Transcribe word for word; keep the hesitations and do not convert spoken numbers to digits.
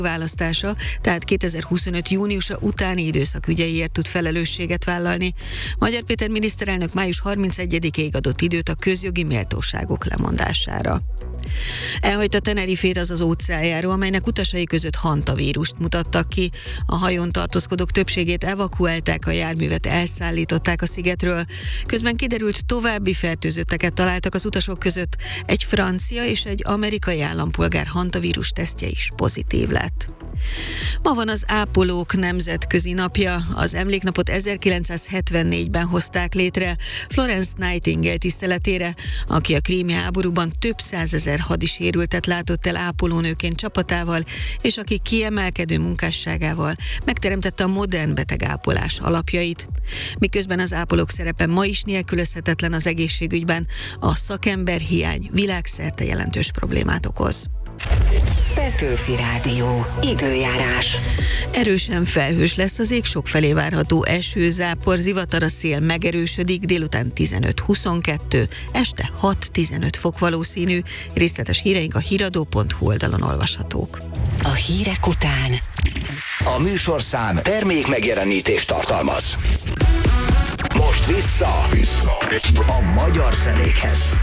választása, tehát kétezer-huszonöt júniusa utáni időszak ügyeiért tud felelősséget vállalni. Magyar Péter miniszterelnök május harmincegyedikéig adott időt a közjogi méltóságok lemondására. Elhagyta Tenerifét az az óceánjáró, amelynek utasai között hantavírust mutattak ki. A hajón tartózkodók többségét evakuálták, a járművet elszállították a szigetről. Közben kiderült, további fertőzötteket találtak az utasok között. Egy francia és egy amerikai állampolgár hantavírus tesztje is pozitív lett. Ma van az ápolók nemzetközi napja. Az emléknapot ezerkilencszázhetvennégyben hozták létre Florence Nightingale tiszteletére, aki a krími háborúban több százezer hadisérültet látott el ápolónőként csapatával, és aki kiemelkedő munkásságával megteremtette a modern betegápolás alapjait. Miközben az ápolók szerepe ma is nélkülözhetetlen az egészségügyben, a szakemberhiány világszerte jelentős problémát okoz. Petőfi Rádió. Időjárás. Erősen felhős lesz az ég, sokfelé várható eső, zápor, zivatar, a szél megerősödik, délután tizenöt-huszonkettő, este hat-tizenöt fok valószínű. Részletes híreink a híradó pont hu oldalon olvashatók. A hírek után a műsorszám termék megjelenítést tartalmaz. Most vissza, vissza a magyar zenékhez.